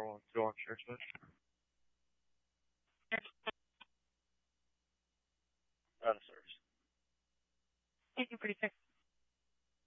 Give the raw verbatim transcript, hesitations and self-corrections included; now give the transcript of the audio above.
four one two on Churchwood. Out of service. Thank you, pretty six.